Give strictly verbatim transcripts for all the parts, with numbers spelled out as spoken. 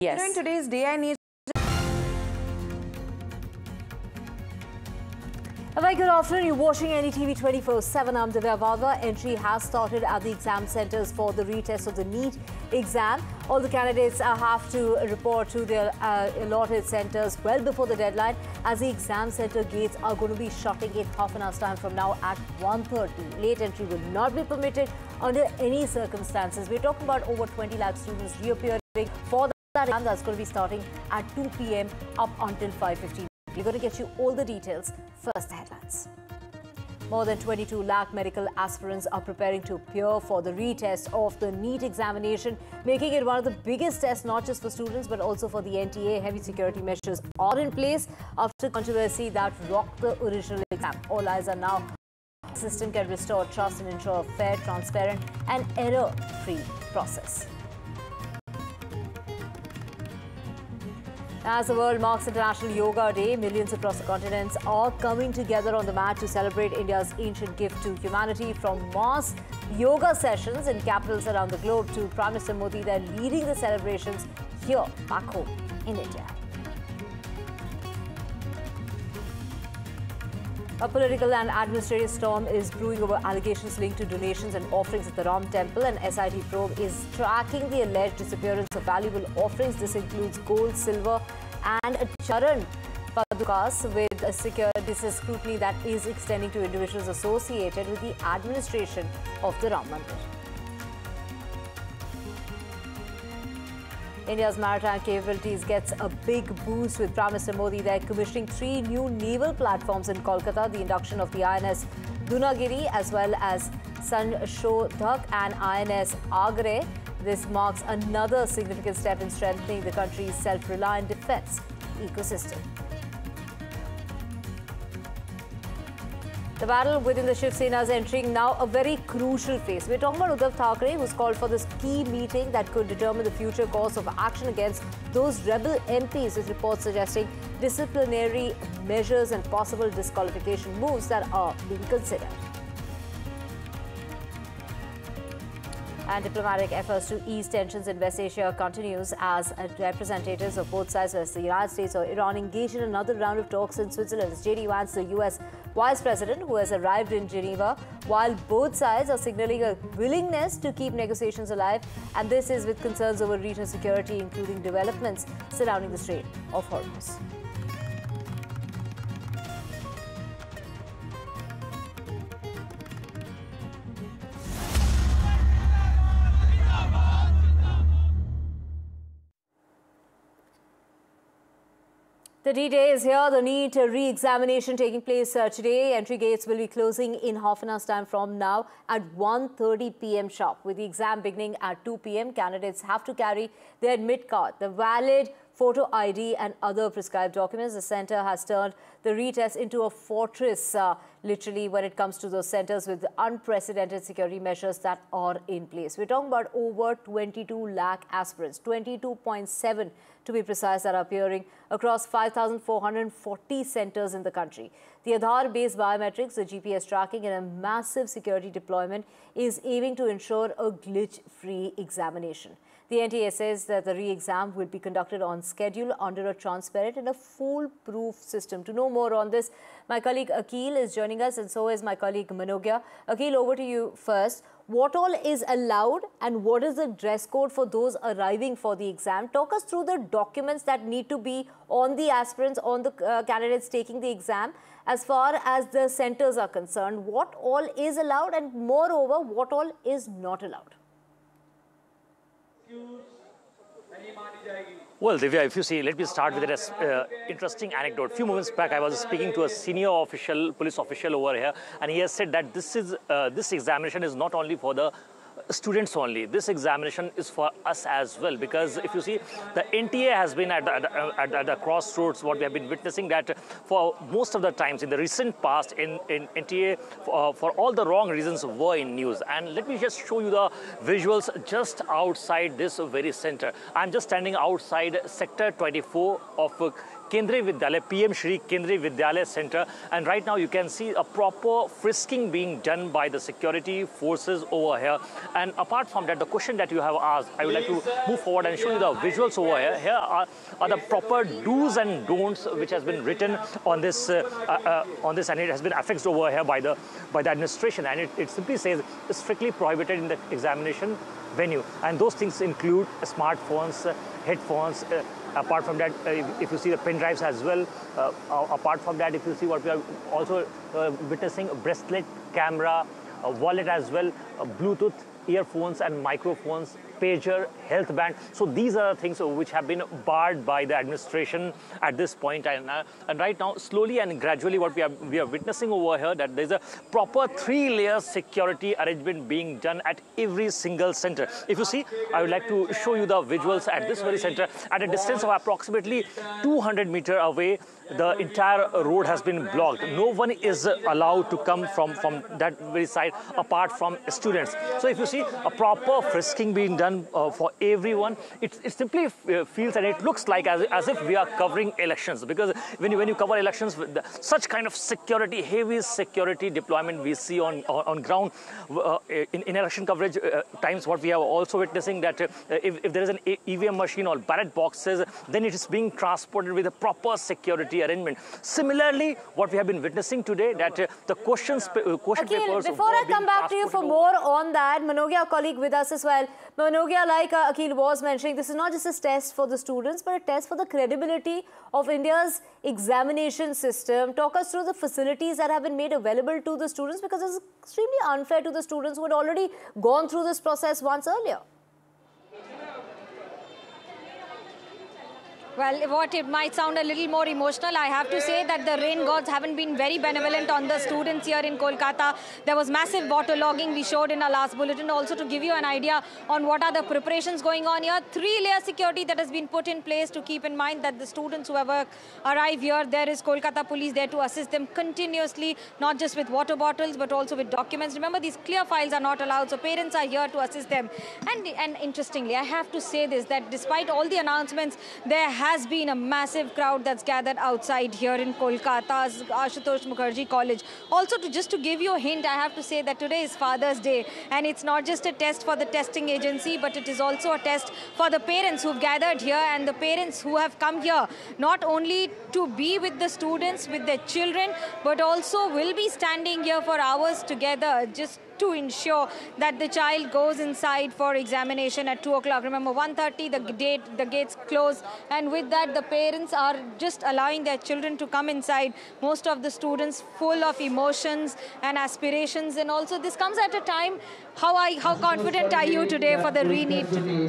Yes. You know, in today's day and age. A very good afternoon. You're watching N D T V twenty-four seven. I'm Divya Vadva. Entry has started at the exam centres for the retest of the NEET exam. All the candidates uh, have to report to their uh, allotted centres well before the deadline, as the exam centre gates are going to be shutting in half an hour's time from now at one thirty. Late entry will not be permitted under any circumstances. We're talking about over twenty lakh students reappearing for that exam that's going to be starting at two p m up until five fifteen. We're going to get you all the details. First, the headlines. More than twenty-two lakh medical aspirants are preparing to appear for the retest of the NEET examination, making it one of the biggest tests not just for students but also for the N T A. Heavy security measures are in place after controversy that rocked the original exam. All eyes are now the system can restore trust and ensure a fair, transparent and error-free process. As the world marks International Yoga Day, millions across the continents are coming together on the mat to celebrate India's ancient gift to humanity. From mass yoga sessions in capitals around the globe to Prime Minister Modi, they're leading the celebrations here back home in India. A political and administrative storm is brewing over allegations linked to donations and offerings at the Ram Temple. An S I T probe is tracking the alleged disappearance of valuable offerings. This includes gold, silver and a charan padukas with a security scrutiny that is extending to individuals associated with the administration of the Ram Mandir. India's maritime capabilities gets a big boost with Prime Minister Modi. They're commissioning three new naval platforms in Kolkata. The induction of the I N S Dunagiri as well as Sanshodhak and I N S Agre. This marks another significant step in strengthening the country's self-reliant defence ecosystem. The battle within the Shiv Sena is entering now a very crucial phase. We're talking about Uddhav Thackeray, who's called for this key meeting that could determine the future course of action against those rebel M Ps, with reports suggesting disciplinary measures and possible disqualification moves that are being considered. And diplomatic efforts to ease tensions in West Asia continues as representatives of both sides, whether it's the United States or Iran, engage in another round of talks in Switzerland. It's J D Vance, the U S Vice President, who has arrived in Geneva, while both sides are signaling a willingness to keep negotiations alive. And this is with concerns over regional security, including developments surrounding the Strait of Hormuz. The D-Day is here. The NEET re-examination taking place uh, today. Entry gates will be closing in half an hour's time from now at one thirty p m sharp. With the exam beginning at two p m, candidates have to carry their admit card, the valid photo I D and other prescribed documents. The centre has turned the retest into a fortress, uh, literally, when it comes to those centres with unprecedented security measures that are in place. We're talking about over twenty-two lakh aspirants, twenty-two point seven to be precise, that are appearing across five thousand four hundred forty centres in the country. The Aadhaar-based biometrics, the G P S tracking and a massive security deployment is aiming to ensure a glitch-free examination. The N T A says that the re-exam will be conducted on schedule under a transparent and a foolproof system. To know more on this, my colleague Akil is joining us, and so is my colleague Manogya. Akil, over to you first. What all is allowed and what is the dress code for those arriving for the exam? Talk us through the documents that need to be on the aspirants, on the uh, candidates taking the exam. As far as the centres are concerned, what all is allowed and moreover, what all is not allowed? Well, Divya, if you see, let me start with an uh, interesting anecdote. A few moments back, I was speaking to a senior official, police official over here, and he has said that this is uh, this examination is not only for the students only. This examination is for us as well, because if you see, the N T A has been at, at, at, at a crossroads. What we have been witnessing, that for most of the times in the recent past, in, in N T A, for, for all the wrong reasons, were in news. And let me just show you the visuals just outside this very center. I'm just standing outside Sector twenty-four of Kendriya Vidyalaya, P M Shri Kendriya Vidyalaya Center. And right now you can see a proper frisking being done by the security forces over here. And apart from that, the question that you have asked, I would like to move forward and show you the visuals over here. Here are, are the proper do's and don'ts which has been written on this, uh, uh, on this, and it has been affixed over here by the by the administration. And it, it simply says it's strictly prohibited in the examination venue. And those things include smartphones, uh, headphones. Uh, apart from that, uh, if, if you see the pen drives as well. Uh, apart from that, if you see what we are also uh, witnessing, a bracelet, camera, a wallet as well, uh, Bluetooth, earphones and microphones, pager, health band. So these are things which have been barred by the administration at this point. And, uh, and right now, slowly and gradually, what we are we are witnessing over here, that there's a proper three-layer security arrangement being done at every single center. If you see, I would like to show you the visuals at this very center. At a distance of approximately two hundred meters away, the entire road has been blocked. No one is allowed to come from, from that very side apart from students. So if you see a proper frisking being done uh, for everyone, it, it simply uh, feels and it looks like as, as if we are covering elections. Because when you, when you cover elections, with the, such kind of security, heavy security deployment we see on, on, on ground. Uh, in, in election coverage uh, times, what we are also witnessing that uh, if, if there is an E V M machine or ballot boxes, then it is being transported with a proper security arrangement. Similarly, what we have been witnessing today, that uh, the questions, uh, question Akhil, papers... before I come back to you for more on that, Manogia, our colleague with us as well. Manogia, like uh, Akhil was mentioning, this is not just a test for the students, but a test for the credibility of India's examination system. Talk us through the facilities that have been made available to the students, because it's extremely unfair to the students who had already gone through this process once earlier. Well, what it might sound a little more emotional, I have to say that the rain gods haven't been very benevolent on the students here in Kolkata. There was massive waterlogging we showed in our last bulletin. Also, to give you an idea on what are the preparations going on here, three-layer security that has been put in place to keep in mind that the students who ever arrive here, there is Kolkata police there to assist them continuously, not just with water bottles, but also with documents. Remember, these clear files are not allowed, so parents are here to assist them. And, and interestingly, I have to say this, that despite all the announcements, there has been a massive crowd that's gathered outside here in Kolkata's Ashutosh Mukherjee College. Also, to just to give you a hint, I have to say that today is Father's Day, and it's not just a test for the testing agency, but it is also a test for the parents who've gathered here and the parents who have come here, not only to be with the students, with their children, but also will be standing here for hours together, just to ensure that the child goes inside for examination at two o'clock. Remember, one thirty, the date, the gates close, and with that, the parents are just allowing their children to come inside. Most of the students full of emotions and aspirations, and also this comes at a time. How are, how confident are you today for the re-NEET?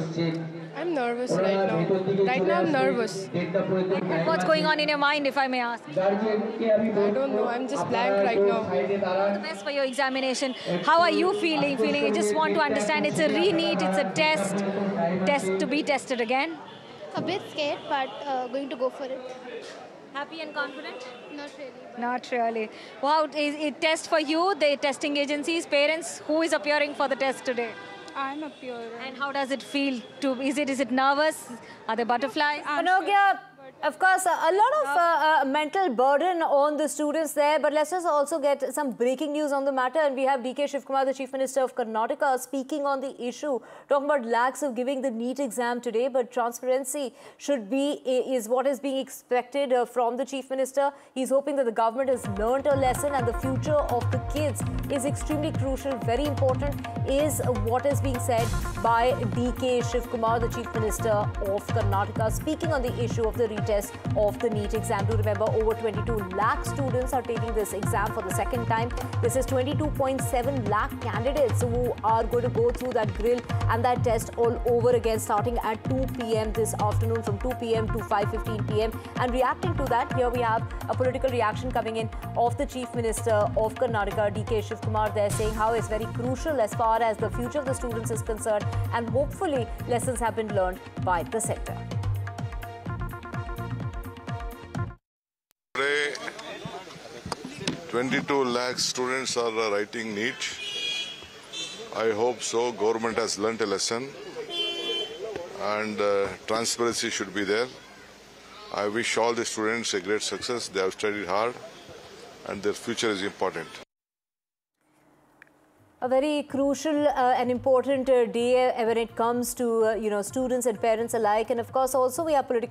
I'm nervous right now. Right now, I'm nervous. What's going on in your mind, if I may ask? I don't know. I'm just blank right now. All the best for your examination. How are you feeling? Feeling? You just want to understand. It's a re-NEET. It's a test. Test to be tested again. A bit scared, but uh, going to go for it. Happy and confident? Not really. Not really. Wow, is it test for you, the testing agencies, parents? Who is appearing for the test today? I'm appearing. And how does it feel? To Is it is it nervous? Are there butterflies? Manogia, of course, a lot of uh, uh, mental burden on the students there, but let's just also get some breaking news on the matter. And we have D K Shivkumar, the Chief Minister of Karnataka, speaking on the issue, talking about lacks of giving the NEET exam today, but transparency should be, is what is being expected uh, from the Chief Minister. He's hoping that the government has learnt a lesson and the future of the kids is extremely crucial. Very important is what is being said by D K Shivkumar, the Chief Minister of Karnataka, speaking on the issue of the retest of the NEET exam. To remember, over twenty-two lakh students are taking this exam for the second time. This is twenty-two point seven lakh candidates who are going to go through that grill and that test all over again, starting at two p m this afternoon, from two p m to five fifteen p m And reacting to that, here we have a political reaction coming in of the Chief Minister of Karnataka, D K Shivkumar, there saying how it's very crucial as far as the future of the students is concerned, and hopefully lessons have been learned by the sector. twenty-two lakh students are writing NEET. I hope so. Government has learnt a lesson, and uh, transparency should be there. I wish all the students a great success. They have studied hard and their future is important. A very crucial uh, and important uh, day uh, when it comes to, uh, you know, students and parents alike. And of course, also we have political